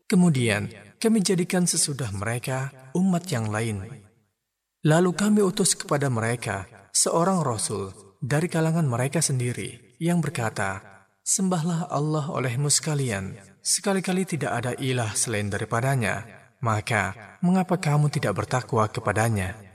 Kemudian kami jadikan sesudah mereka umat yang lain. Lalu kami utus kepada mereka seorang Rasul dari kalangan mereka sendiri yang berkata, "Sembahlah Allah olehmu sekalian, sekali-kali tidak ada ilah selain daripadanya. Maka, mengapa kamu tidak bertakwa kepadanya?"